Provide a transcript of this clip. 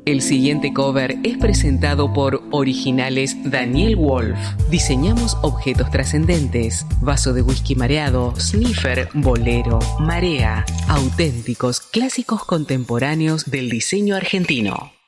El siguiente cover es presentado por Originales Daniel Wolf. Diseñamos objetos trascendentes, vaso de whisky mareado, sniffer, bolero, marea, auténticos clásicos contemporáneos del diseño argentino.